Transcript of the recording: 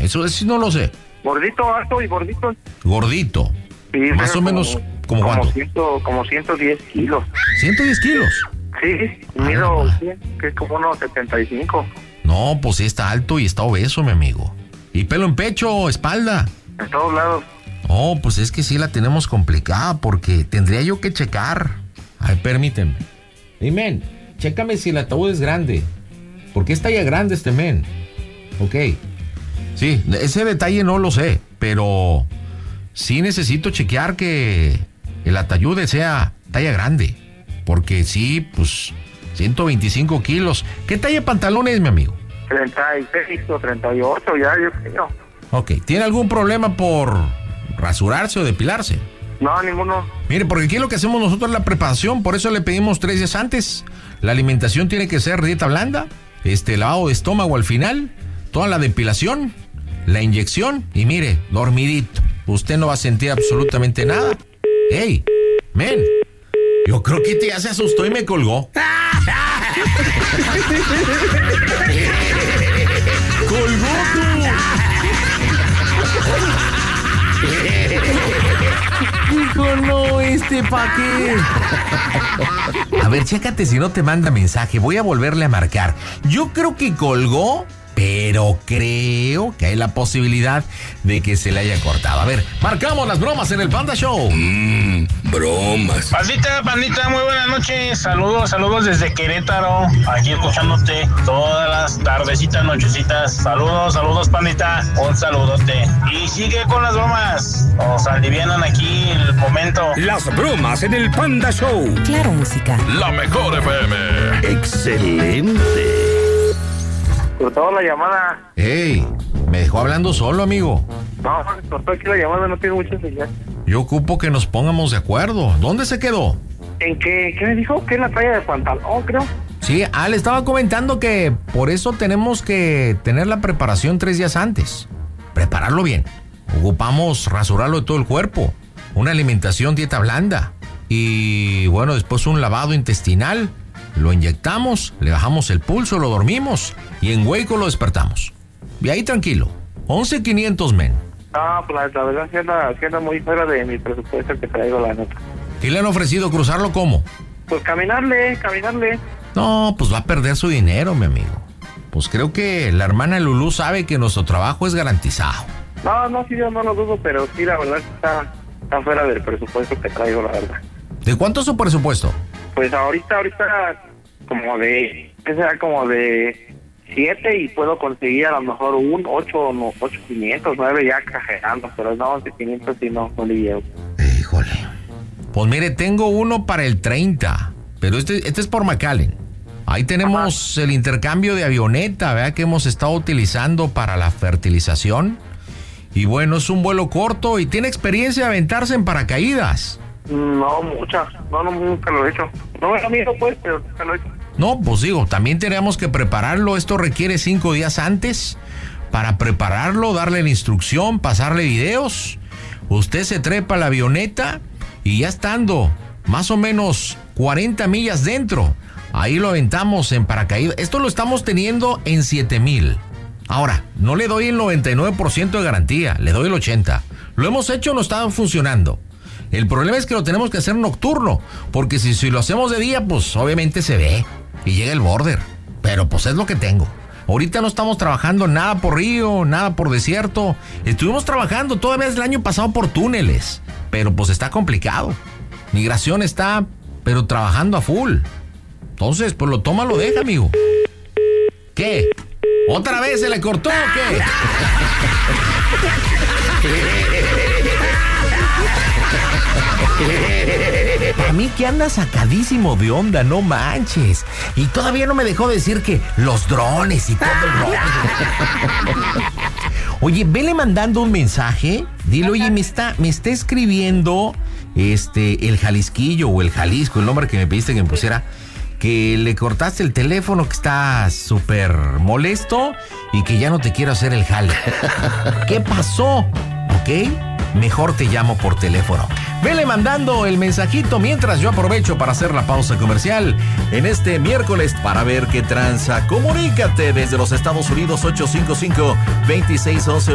Eso sí no lo sé. Gordito, alto y gordito. Gordito. Sí, Más o menos, ¿como cuánto? Como 110 kilos. 110 kilos. Sí, mido, que es como unos 75. No, pues sí está alto y está obeso, mi amigo. ¿Y pelo en pecho, espalda? En todos lados. Oh, pues es que sí la tenemos complicada porque tendría yo que checar. A ver, permíteme. Hey, men, chécame si el ataúd es grande. Porque es talla grande este men. Ok. Sí, ese detalle no lo sé, pero sí necesito chequear que el ataúd sea talla grande. Porque sí, pues 125 kilos. ¿Qué talla de pantalón es, mi amigo? 36 o 38, ya yo creo. Ok, ¿tiene algún problema por rasurarse o depilarse? No, ninguno. Mire, porque aquí lo que hacemos nosotros es la preparación, por eso le pedimos 3 días antes. La alimentación tiene que ser dieta blanda, lavado de estómago al final, toda la depilación, la inyección y mire, dormidito. Usted no va a sentir absolutamente nada. ¡Ey! ¡Men! Yo creo que ya se asustó y me colgó. ¡Colgó tú! Hijo, no, ¿pa' qué? A ver, chécate si no te manda mensaje. Voy a volverle a marcar. Yo creo que colgó, pero creo que hay la posibilidad de que se le haya cortado. A ver, marcamos las bromas en el Panda Show. Bromas. Pandita, muy buenas noches. Saludos desde Querétaro. Aquí escuchándote todas las tardecitas, nochecitas. Saludos, Pandita. Un saludote. Y sigue con las bromas. Nos alivianan aquí el momento. Las bromas en el Panda Show. Claro, música. La mejor FM. Excelente. Cortó la llamada. Ey, me dejó hablando solo, amigo. No, cortó aquí la llamada, no tiene mucha señal. Yo ocupo que nos pongamos de acuerdo. ¿Dónde se quedó? ¿En qué me dijo? ¿Qué es la talla de pantalón, creo? Sí, le estaba comentando que por eso tenemos que tener la preparación 3 días antes. Prepararlo bien. Ocupamos rasurarlo de todo el cuerpo. Una alimentación, dieta blanda. Y bueno, después un lavado intestinal. Lo inyectamos, le bajamos el pulso, lo dormimos y en hueco lo despertamos. Y ahí tranquilo. 11,500, men. Ah, pues la verdad sí anda muy fuera de mi presupuesto que traigo, la neta. ¿Qué le han ofrecido? ¿Cruzarlo cómo? Pues caminarle. No, pues va a perder su dinero, mi amigo. Pues creo que la hermana Lulú sabe que nuestro trabajo es garantizado. No, sí, yo no lo dudo, pero sí, la verdad está fuera del presupuesto que traigo, la verdad. ¿De cuánto es su presupuesto? Pues ahorita como de 7 y puedo conseguir a lo mejor un 8,500, 9 ya exagerando, pero no, 11,500 sí no le llevo. Híjole. Pues mire, tengo uno para el 30, pero este es por McAllen. Ahí tenemos el intercambio de avioneta, ¿verdad? Que hemos estado utilizando para la fertilización. Y bueno, es un vuelo corto y tiene experiencia de aventarse en paracaídas. No, muchas. No, nunca lo he hecho. No me da miedo, pues, pero nunca lo he hecho. No, pues digo, también tenemos que prepararlo. Esto requiere 5 días antes para prepararlo, darle la instrucción, pasarle videos. Usted se trepa a la avioneta y ya estando más o menos 40 millas dentro, ahí lo aventamos en paracaídas. Esto lo estamos teniendo en 7,000. Ahora, no le doy el 99% de garantía, le doy el 80%. Lo hemos hecho, no está funcionando. El problema es que lo tenemos que hacer nocturno, porque si lo hacemos de día, pues obviamente se ve y llega el border. Pero pues es lo que tengo. Ahorita no estamos trabajando nada por río, nada por desierto. Estuvimos trabajando todavía el año pasado por túneles, pero pues está complicado. Migración está, pero trabajando a full. Entonces, pues lo toma, lo deja, amigo. ¿Qué? ¿Otra vez se le cortó o qué? A mí que anda sacadísimo de onda, no manches. Y todavía no me dejó decir que los drones y todo el rollo. Oye, vele mandando un mensaje. Dile, oye, me está escribiendo el Jalisquillo o el Jalisco, el nombre que me pediste que me pusiera, que le cortaste el teléfono, que está súper molesto y que ya no te quiero hacer el jale. ¿Qué pasó? ¿Ok? Mejor te llamo por teléfono. Vele mandando el mensajito mientras yo aprovecho para hacer la pausa comercial en este miércoles para ver qué tranza. Comunícate desde los Estados Unidos 855-2611.